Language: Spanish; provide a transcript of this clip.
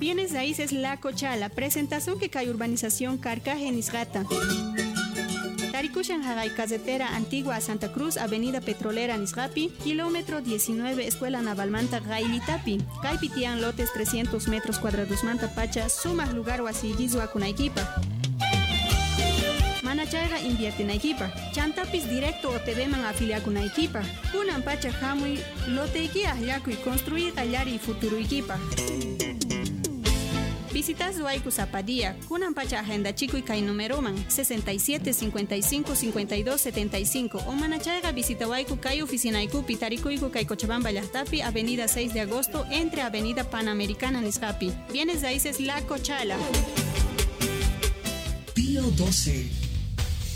Bienes raíces La Cochala, presentación que cae urbanización Carcaje Nisgata. Tarikushan Hagay Carretera Antigua a Santa Cruz, Avenida Petrolera Nisgapi, kilómetro 19, Escuela Navalmanta Gailitapi. Caipitian lotes 300 metros cuadrados Manta Pacha, suma lugar o asigizua kunaikipa. Manachayga invierte en equipa. Chantapis directo o te deman afiliar con equipa. Kunan Pacha Hamui, lote guía yaku y construir allari futuro equipa. Visitas Duaiku Zapadía, Kunan Pacha Agenda Chico y Kai Numeroman 67 55 52 75 o Manachayga visita Waiku Kai Oficina Ikupi Tarikuiku Kai Cochabamba Llahtapi, Avenida 6 de Agosto, entre Avenida Panamericana Nisgapi. Bienes raíces La Cochala. Pío 12.